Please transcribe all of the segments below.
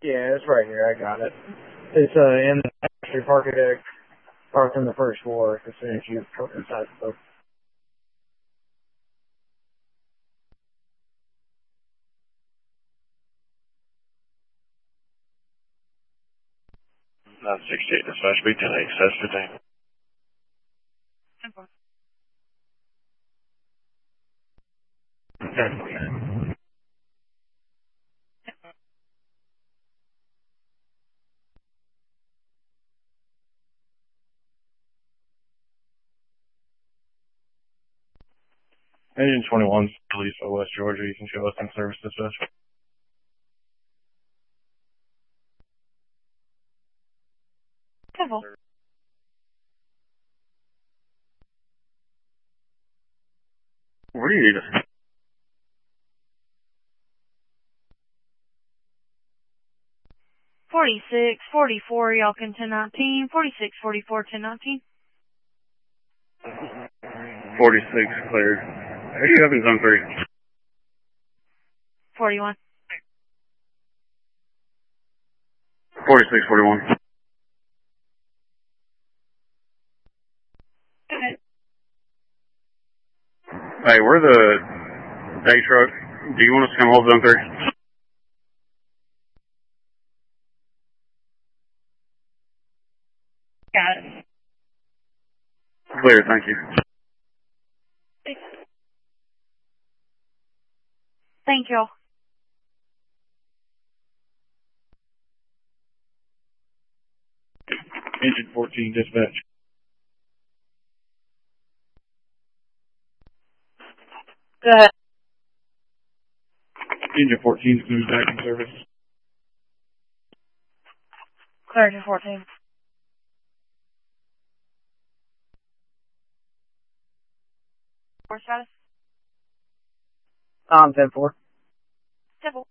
Yeah, it's right here. I got it. It's in the factory parking deck, parked on the first floor as soon as you come inside the boat. Not 68 dispatch, be 10 access 15. Engine 21, police for West Georgia. You can show us in service dispatch. Civil. Where do you need us? 46, 44, Yelkin 1019, 46, 44, 1019. 46 cleared. Who do you have in zone 3? 41. 46, 41. Okay. Hey, we're the day truck. Do you want us to come hold zone 3? Got it. Clear, thank you. Thank you. Engine 14 dispatch. Go ahead. Engine 14 is moving back in service. Clear to 14. Four status? 10-4. Civil.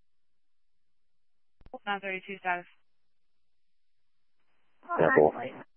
932 status. 10-4.